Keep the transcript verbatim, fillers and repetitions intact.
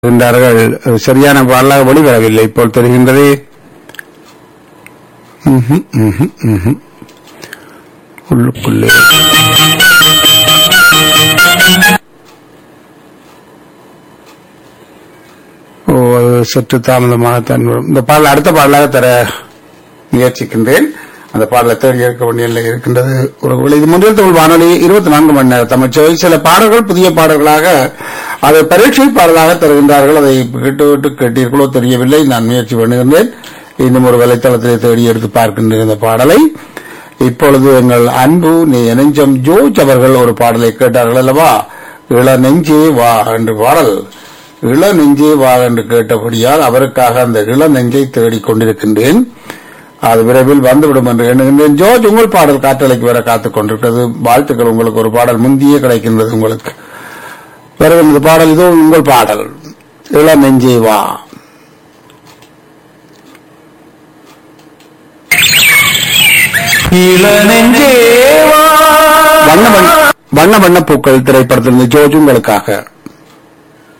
என்றார்கள். சரியான பாடலாக வெளிவரவில்லை போல் தெரிகின்றது. ம்ஹும், ம்ஹும், ம்ஹும். உள்ளுக்குள்ளே ஓ அது சற்று தாமதமாகத்தான் வரும். இந்த பாடல் அடுத்த பாடலாக தர முயற்சிக்கின்றேன். அந்த பாடலை தேடி இருக்க வேண்டிய இருக்கின்றது. ஒரு இது முதல் தமிழ் வானொலி இருபத்தி நான்கு மணி நேர தமிழ்ச்சவை. சில பாடல்கள் புதிய பாடல்களாக அதை பரீட்சை பாடலாக தருகின்றார்கள். அதை கேட்டுவிட்டு கேட்டீர்களோ தெரியவில்லை. நான் முயற்சி பண்ணுகின்றேன். இன்னும் ஒரு வலைத்தளத்திலே தேடி எடுத்து பார்க்கின்றேன் இந்த பாடலை. இப்பொழுது எங்கள் அன்பு நெஞ்சம் ஜோர்ஜ் அவர்கள் ஒரு பாடலை கேட்டார்கள் அல்லவா, இள நெஞ்சே வா என்று பாடல். இள நெஞ்சே வா என்று கேட்டபடியால் அவருக்காக அந்த இள நெஞ்சை தேடிக் கொண்டிருக்கின்றேன். அது விரைவில் வந்துவிடும் என்று எண்ணுகின்றேன். ஜோர்ஜ், உங்கள் பாடல் காற்றலைக்கு வர காத்துக் கொண்டிருக்கிறது. வாழ்த்துக்கள். உங்களுக்கு ஒரு பாடல் முந்தியே கிடைக்கின்றது. உங்களுக்கு வருகின்ற பாடல் இதோ உங்கள் பாடல் இள நெஞ்சே வா. வண்ண வண்ண பூக்கள் திரைப்படத்திலிருந்து ஜோர்ஜ் உங்களுக்காக.